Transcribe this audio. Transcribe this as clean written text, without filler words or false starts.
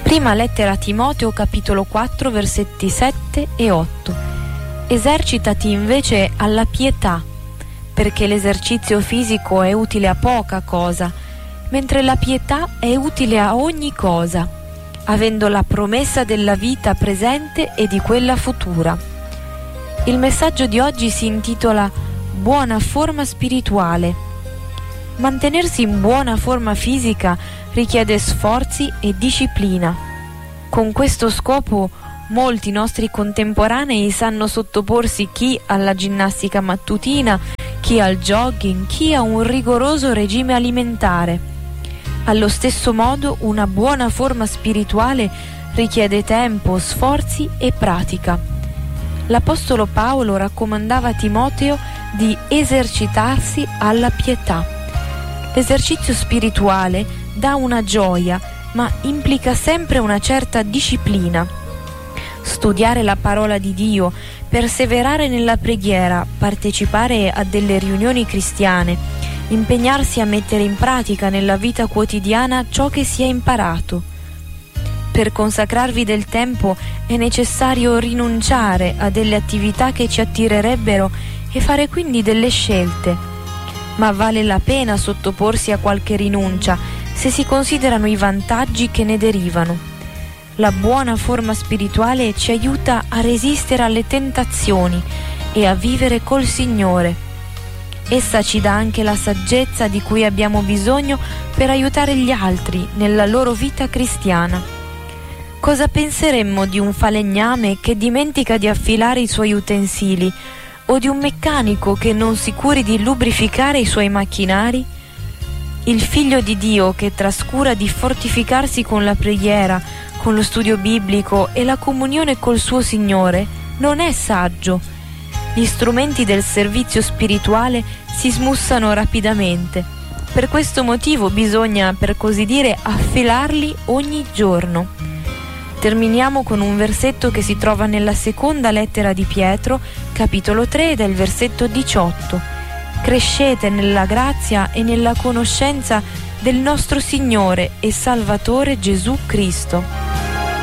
Prima lettera a Timoteo, capitolo 4, versetti 7 e 8. Esercitati invece alla pietà, perché l'esercizio fisico è utile a poca cosa, mentre la pietà è utile a ogni cosa, avendo la promessa della vita presente e di quella futura. Il messaggio di oggi si intitola Buona forma spirituale. Mantenersi in buona forma fisica richiede sforzi e disciplina. Con questo scopo molti nostri contemporanei sanno sottoporsi chi alla ginnastica mattutina, chi al jogging, chi a un rigoroso regime alimentare. Allo stesso modo, una buona forma spirituale richiede tempo, sforzi e pratica. L'Apostolo Paolo raccomandava a Timoteo di esercitarsi alla pietà. L'esercizio spirituale dà una gioia, ma implica sempre una certa disciplina. Studiare la parola di Dio, perseverare nella preghiera, partecipare a delle riunioni cristiane, impegnarsi a mettere in pratica nella vita quotidiana ciò che si è imparato. Per consacrarvi del tempo è necessario rinunciare a delle attività che ci attirerebbero e fare quindi delle scelte. Ma vale la pena sottoporsi a qualche rinuncia se si considerano i vantaggi che ne derivano. La buona forma spirituale ci aiuta a resistere alle tentazioni e a vivere col Signore. Essa ci dà anche la saggezza di cui abbiamo bisogno per aiutare gli altri nella loro vita cristiana. Cosa penseremmo di un falegname che dimentica di affilare i suoi utensili, o di un meccanico che non si curi di lubrificare i suoi macchinari? Il Figlio di Dio che trascura di fortificarsi con la preghiera, con lo studio biblico e la comunione col suo Signore non è saggio. Gli strumenti del servizio spirituale si smussano rapidamente. Per questo motivo bisogna, per così dire, affilarli ogni giorno. Terminiamo con un versetto che si trova nella seconda lettera di Pietro, capitolo 3, del versetto 18. Crescete nella grazia e nella conoscenza del nostro Signore e Salvatore Gesù Cristo.